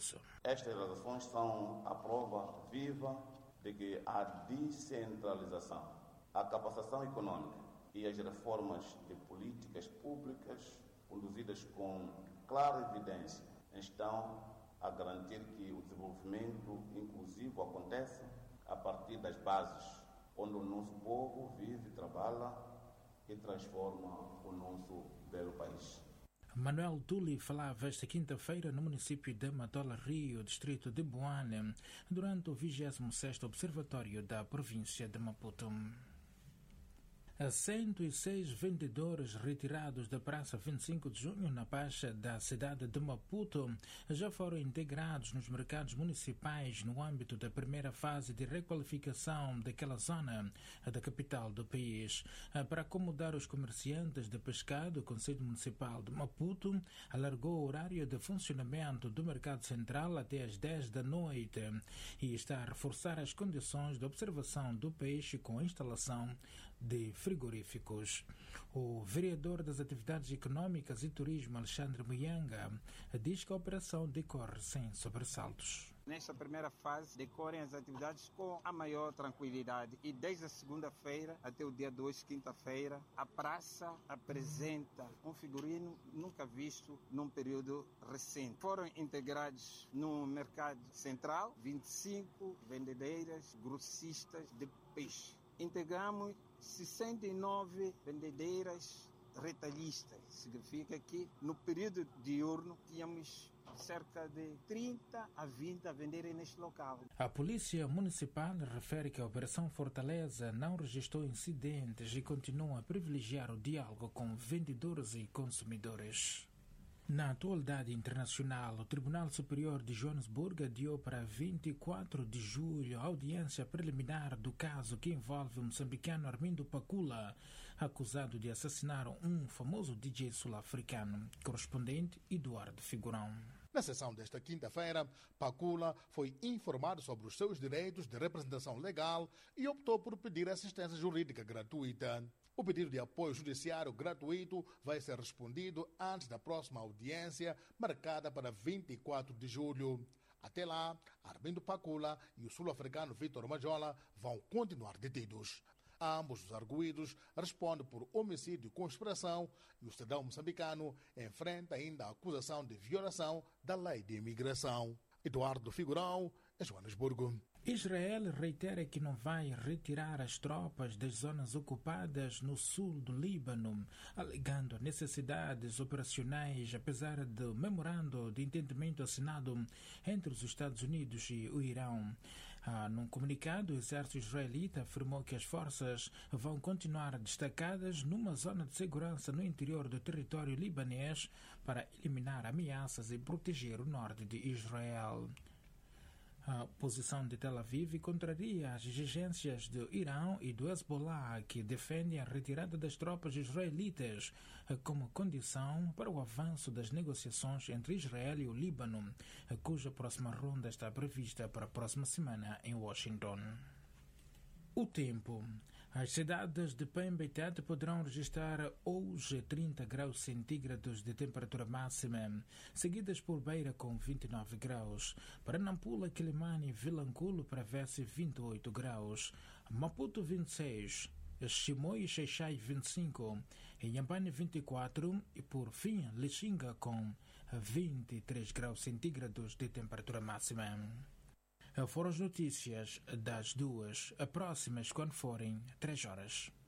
Afonso. Estas realizações são a prova viva de que a descentralização, a capacitação econômica e as reformas de políticas públicas conduzidas com clara evidência estão a garantir que o desenvolvimento inclusivo aconteça a partir das bases, onde o nosso povo vive, trabalha e transforma o nosso belo país. Manuel Tuli falava esta quinta-feira no município de Matola Rio, distrito de Boane, durante o 26º Observatório da província de Maputo. 106 vendedores retirados da Praça 25 de Junho, na Baixa da cidade de Maputo, já foram integrados nos mercados municipais no âmbito da primeira fase de requalificação daquela zona da capital do país. Para acomodar os comerciantes de pescado, o Conselho Municipal de Maputo alargou o horário de funcionamento do mercado central até às 10 da noite e está a reforçar as condições de observação do peixe com a instalação de frigoríficos. O vereador das Atividades Econômicas e Turismo, Alexandre Muyanga, diz que a operação decorre sem sobressaltos. Nesta primeira fase, decorrem as atividades com a maior tranquilidade e desde a segunda-feira até o dia 2, quinta-feira, a praça apresenta um figurino nunca visto num período recente. Foram integrados no mercado central 25 vendedeiras grossistas de peixe. Integramos 69 vendedeiras retalhistas. Significa que no período diurno tínhamos cerca de 30 a 20 a venderem neste local. A Polícia Municipal refere que a Operação Fortaleza não registrou incidentes e continua a privilegiar o diálogo com vendedores e consumidores. Na atualidade internacional, o Tribunal Superior de Joanesburgo adiou para 24 de julho a audiência preliminar do caso que envolve o moçambicano Armindo Pacula, acusado de assassinar um famoso DJ sul-africano, correspondente Eduardo Figurão. Na sessão desta quinta-feira, Pacula foi informado sobre os seus direitos de representação legal e optou por pedir assistência jurídica gratuita. O pedido de apoio judiciário gratuito vai ser respondido antes da próxima audiência, marcada para 24 de julho. Até lá, Armindo Pacula e o sul-africano Vitor Majola vão continuar detidos. Ambos os arguidos respondem por homicídio e conspiração e o cidadão moçambicano enfrenta ainda a acusação de violação da lei de imigração. Eduardo Figurão, Joanesburgo. Israel reitera que não vai retirar as tropas das zonas ocupadas no sul do Líbano, alegando necessidades operacionais, apesar do memorando de entendimento assinado entre os Estados Unidos e o Irão. Num comunicado, o exército israelita afirmou que as forças vão continuar destacadas numa zona de segurança no interior do território libanês para eliminar ameaças e proteger o norte de Israel. A posição de Tel Aviv contraria as exigências do Irão e do Hezbollah, que defendem a retirada das tropas israelitas como condição para o avanço das negociações entre Israel e o Líbano, cuja próxima ronda está prevista para a próxima semana em Washington. O tempo. As cidades de Pemba e Tete poderão registrar hoje 30 graus centígrados de temperatura máxima, seguidas por Beira com 29 graus. Para Nampula, Quilimane e Vilanculo prevê-se 28 graus. Maputo 26, Chimoio e Xai-Xai 25, Inhambane 24 e por fim Lixinga com 23 graus centígrados de temperatura máxima. Foram as notícias das 2, próximas quando forem 3 horas.